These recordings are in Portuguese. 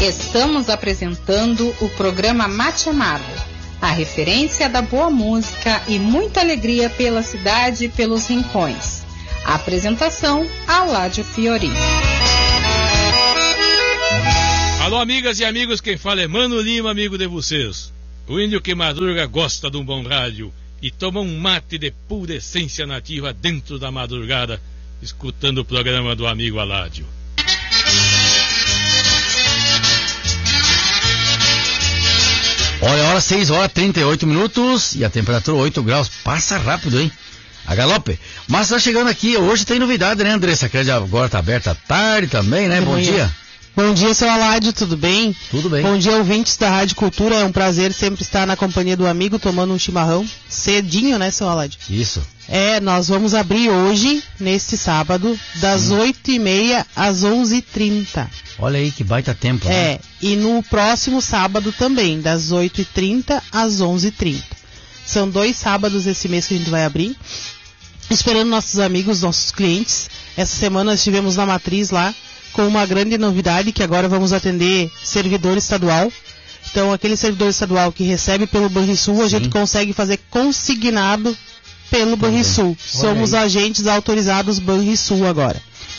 Estamos apresentando o programa Mate Amargo, a referência da boa música e muita alegria pela cidade e pelos rincões. A apresentação, Aládio Fiori. Alô, amigas e amigos, quem fala é Mano Lima, amigo de vocês. O índio que madruga gosta de um bom rádio e toma um mate de pura essência nativa dentro da madrugada, escutando o programa do amigo Aládio. Olha, a hora 6h38 e a temperatura 8 graus. Passa rápido, hein? A galope. Mas tá chegando aqui, hoje tem novidade, né, Andressa? Que agora tá aberta à tarde também, né? Bom dia. Bom dia, seu Aládio, tudo bem? Tudo bem. Bom dia, ouvintes da Rádio Cultura. É um prazer sempre estar na companhia do amigo, tomando um chimarrão. Cedinho, né, seu Aládio? Isso. Nós vamos abrir hoje, neste sábado, das 8h30 às 11h30. Olha aí que baita tempo, né? E no próximo sábado também, das 8h30 às 11h30. São 2 sábados esse mês que a gente vai abrir, esperando nossos amigos, nossos clientes. Essa semana nós estivemos na Matriz lá, com uma grande novidade, que agora vamos atender servidor estadual. Então, aquele servidor estadual que recebe pelo Banrisul, a gente consegue fazer consignado pelo Banrisul. Somos agentes autorizados Banrisul agora.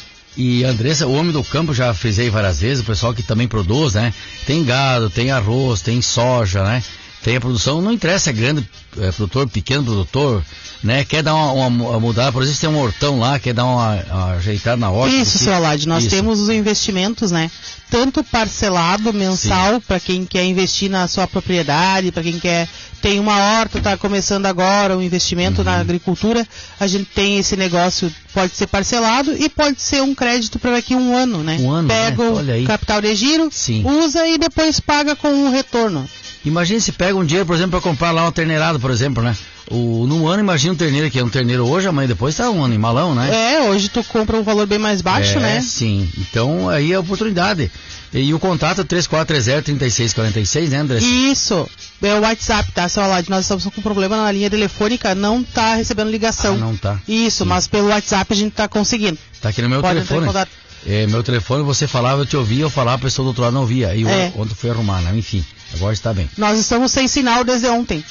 E, Andressa, o homem do campo, já fez aí várias vezes, o pessoal que também produz, né? Tem gado, tem arroz, tem soja, né? Tem a produção, não interessa, é grande produtor, pequeno produtor, né? Quer dar uma mudada, por exemplo, tem um hortão lá, quer dar uma ajeitada na horta. Isso, seu Aládio, nós temos os investimentos, né? Tanto parcelado, mensal, para quem quer investir na sua propriedade, para quem tem uma horta, está começando agora um investimento na agricultura, a gente tem esse negócio, pode ser parcelado e pode ser um crédito para daqui a um ano, né? Pega o capital de giro, usa e depois paga com um retorno. Imagina se pega um dinheiro, por exemplo, para comprar lá uma terneirada, por exemplo, né? Num ano, imagina um terneiro que é um terneiro hoje, amanhã depois tá um animalão, né? Hoje tu compra um valor bem mais baixo, né? Sim. Então, aí é a oportunidade. E o contato é 3430-3646, né, André? Isso. É o WhatsApp, tá, seu Aládio? Nós estamos com problema na linha telefônica, não tá recebendo ligação. Não tá. Isso, mas pelo WhatsApp a gente tá conseguindo. Tá aqui no meu telefone. Meu telefone, você falava, eu te ouvia, eu falava, a pessoa do outro lado não ouvia. E ontem fui arrumar, né? Enfim, agora está bem. Nós estamos sem sinal desde ontem.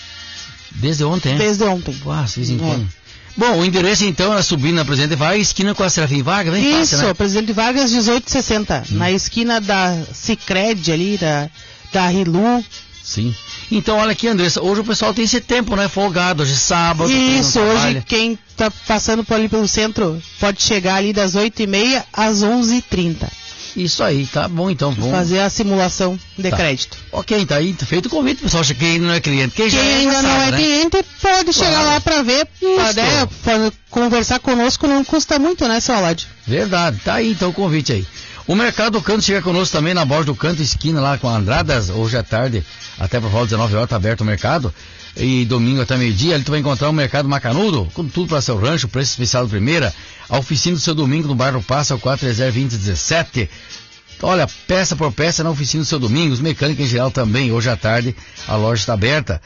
Desde ontem, Desde ontem. Vocês entendem. Bom, o endereço então é subindo na Presidente Vargas, esquina com a Serafim Vargas, bem fácil, né? Presidente Vargas 1860, na esquina da Sicredi ali, da Rilu. Sim. Então, olha aqui, Andressa, hoje o pessoal tem esse tempo, né? Folgado, hoje é sábado. Isso, hoje quem tá passando por ali pelo centro pode chegar ali das 8h30 às 11h30. Isso aí, tá bom então. Vamos fazer a simulação de crédito. Ok, então aí feito o convite, pessoal. Acha que ainda não é cliente. Quem ainda não é cliente pode chegar lá para ver, para conversar conosco, não custa muito, né, seu Aládio? Verdade, tá aí então o convite aí. O Mercado do Canto chega conosco também na Borda do Canto, esquina lá com Andradas, hoje à tarde, até por volta de 19h tá aberto o mercado. E domingo até meio-dia, ali tu vai encontrar o Mercado Macanudo, com tudo para seu rancho, preço especial de primeira. A oficina do seu domingo no bairro Passa, o 430-2017. Olha, peça por peça na oficina do seu domingo, os mecânicos em geral também. Hoje à tarde a loja está aberta,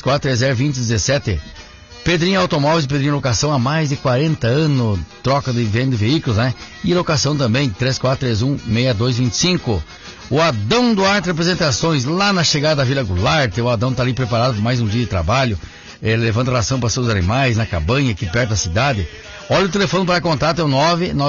3430-2017. Pedrinho Automóveis e Pedrinho Locação há mais de 40 anos, troca de venda de veículos, né? E locação também, 3431-6225. O Adão Duarte Apresentações, lá na chegada da Vila Goulart. O Adão está ali preparado para mais um dia de trabalho, levando ração para seus animais na cabanha aqui perto da cidade. Olha, o telefone para contato é o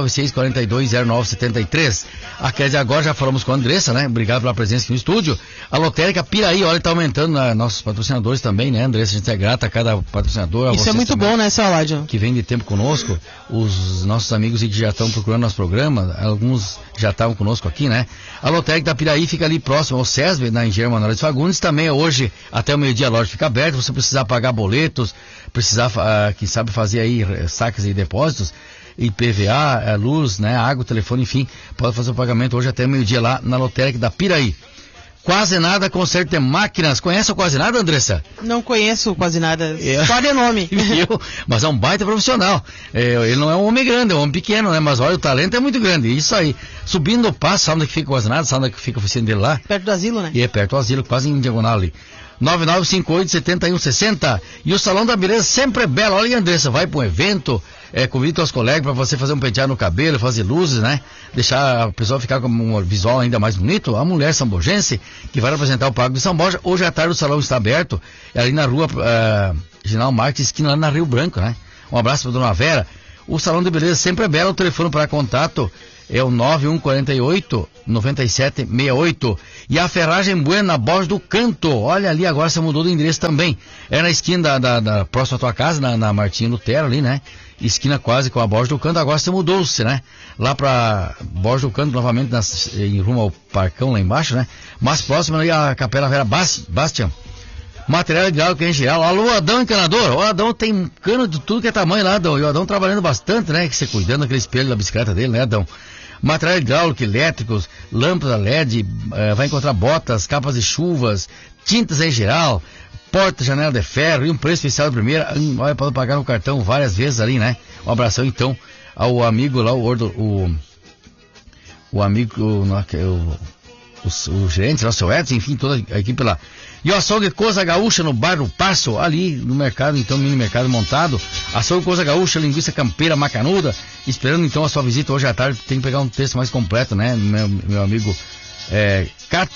996420973. Aqui agora já falamos com a Andressa, né? Obrigado pela presença aqui no estúdio. A Lotérica Piraí, olha, está aumentando, nossos patrocinadores também, né, Andressa? A gente é grata a cada patrocinador. Isso é muito bom, né, seu Aládio? Que vem de tempo conosco. Os nossos amigos que já estão procurando nosso programa, alguns já estavam conosco aqui, né? A Lotérica da Piraí fica ali próximo ao SESB, na Engenheiro Manuel de Fagundes. Também hoje, até o meio-dia, a loja fica aberta. Você precisar pagar boletos, precisar, quem sabe, fazer aí saques e depósitos, IPVA, luz, né, água, telefone, enfim, pode fazer o pagamento hoje até meio-dia lá na Lotérica da Piraí. Quase Nada, conserto de máquinas. Conhece o Quase Nada, Andressa? Não conheço o Quase Nada, só de nome. Mas é um baita profissional. Ele não é um homem grande, é um homem pequeno, né? Mas olha, o talento é muito grande. Isso aí. Subindo o passo, sabe onde que fica o Quase Nada? Sabe onde que fica a oficina dele lá? Perto do asilo, né? E é perto do asilo, quase em diagonal ali. 9958-7160. E o Salão da Beleza sempre é belo. Olha aí, Andressa, vai para um evento, convida os colegas para você fazer um penteado no cabelo, fazer luzes, né? Deixar a pessoa ficar com um visual ainda mais bonito. A mulher sambogense, que vai representar o Parque de São Borja. Hoje à tarde o salão está aberto, ali na rua General Marques, esquina lá na Rio Branco, né? Um abraço para dona Vera. O Salão de Beleza sempre é belo. O telefone para contato é o 9148-9768. E a Ferragem Bueno na Borja do Canto. Olha ali, agora você mudou do endereço também. É na esquina da próxima à tua casa, na Martinho Lutero ali, né? Esquina quase com a Borja do Canto. Agora você mudou-se, né? Lá pra Borja do Canto, novamente em rumo ao Parcão lá embaixo, né? Mais próximo ali a Capela Vera Bastian. Material hidráulico em geral. Alô, Adão encanador. O Adão tem cano de tudo que é tamanho lá, Adão. E o Adão trabalhando bastante, né? Que você cuidando daquele espelho da bicicleta dele, né, Adão? Material hidráulico, elétricos, lâmpada LED, vai encontrar botas, capas de chuvas, tintas em geral, porta, janela de ferro e um preço especial de primeira. Olha, pode pagar no cartão várias vezes ali, né? Um abração então ao amigo lá, o gerente lá, o seu Edson, enfim, toda a equipe lá. E o açougue Coisa Gaúcha no bairro Passo, ali no mercado, então, mini mercado montado. Açougue Coisa Gaúcha, linguiça campeira, macanuda. Esperando então a sua visita hoje à tarde. Tem que pegar um texto mais completo, né? Meu amigo